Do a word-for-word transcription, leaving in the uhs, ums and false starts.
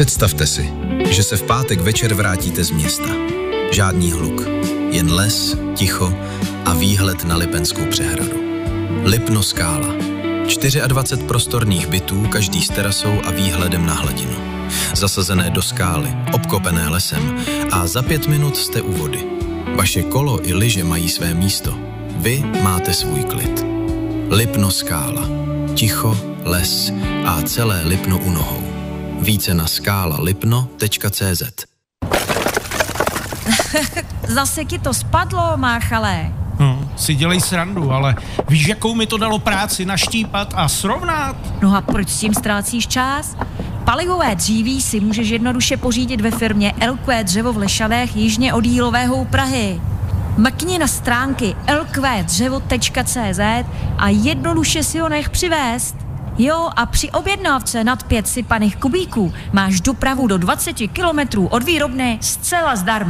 Představte si, že se v pátek večer vrátíte z města. Žádný hluk, jen les, ticho a výhled na Lipenskou přehradu. Lipno Skála. dvacet čtyři prostorných bytů, každý s terasou a výhledem na hladinu. Zasazené do skály, obklopené lesem a za pět minut jste u vody. Vaše kolo i lyže mají své místo. Vy máte svůj klid. Lipno Skála. Ticho, les a celé Lipno u nohou. Více na skála lipno tečka cé zet. Zase ti to spadlo, máchalé. No, si dělej srandu, ale víš, jakou mi to dalo práci naštípat a srovnat? No a proč s tím ztrácíš čas? Palivové dříví si můžeš jednoduše pořídit ve firmě el kvé dřevo v Lešanech jižně od Jílového u Prahy. Mrkni na stránky el kvé dřevo tečka cé zet a jednoduše si ho nech přivést. Jo, a při objednávce nad pět sypaných kubíků máš dopravu do dvacet kilometrů od výrobny zcela zdarma.